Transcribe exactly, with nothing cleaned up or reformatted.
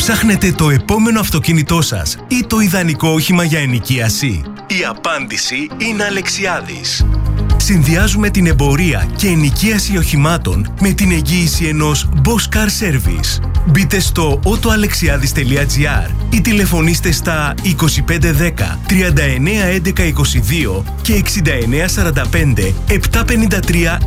Ψάχνετε το επόμενο αυτοκίνητό σας ή το ιδανικό όχημα για ενοικίαση? Η απάντηση είναι Αλεξιάδης. Συνδυάζουμε την εμπορία και ενοικίαση οχημάτων με την εγγύηση ενός Boss Car Service. Μπείτε στο autoalexiadis τελεία gr ή τηλεφωνήστε στα είκοσι πέντε δέκα τριάντα εννέα έντεκα είκοσι δύο και εξήντα εννέα σαράντα πέντε επτακόσια πενήντα τρία